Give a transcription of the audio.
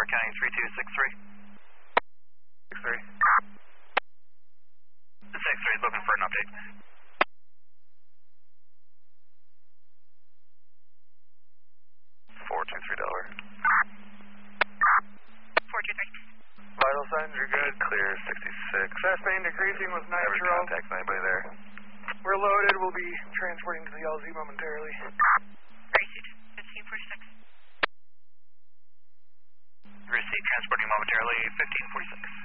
Clark County 3263. 63. The 63 is looking for an update. 423. 423. Vital signs are good. Clear 66. Fast main decreasing with Never nitro. contact anybody there. We're loaded. We'll be transporting to the LZ momentarily. Received. 1546. Received. Transporting momentarily. 1546.